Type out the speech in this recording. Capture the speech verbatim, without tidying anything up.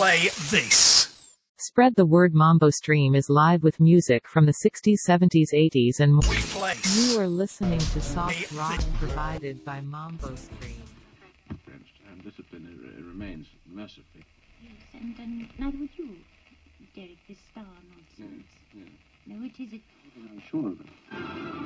play this. Spread the word. Mambo Stream is live with music from the sixties, seventies, eighties and more. We play. You are listening to soft rock provided by Mambo Stream. And discipline it remains mercifully. Yes, and, and neither would you, Derek, this star nonsense. Yes, yes. No, it is it. I'm sure of it.